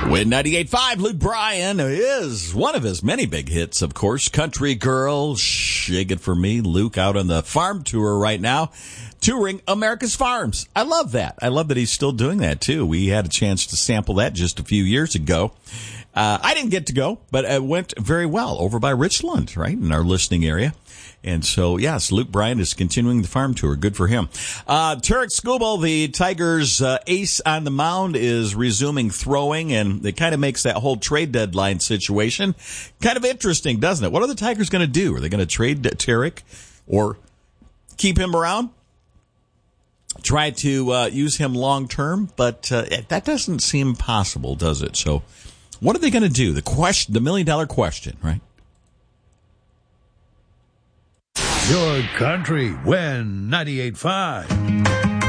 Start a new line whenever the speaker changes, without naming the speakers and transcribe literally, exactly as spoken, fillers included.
With ninety-eight point five, Luke Bryan is one of his many big hits, of course. Country Girl, Shake It For Me. Luke out on the farm tour right now, touring America's Farms. I love that. I love that he's still doing that, too. We had a chance to sample that just a few years ago. Uh, I didn't get to go, but it went very well over by Richland, right, in our listening area. And so, yes, Luke Bryan is continuing the farm tour. Good for him. Uh, Tarik Skubal, the Tigers' uh, ace on the mound, is resuming throwing, and it kind of makes that whole trade deadline situation kind of interesting, doesn't it? What are the Tigers going to do? Are they going to trade Tarik or keep him around? Try to uh, use him long term, but uh, that doesn't seem possible, does it? So, what are they going to do? The question, the million dollar question, right?
Your country, when ninety-eight point five.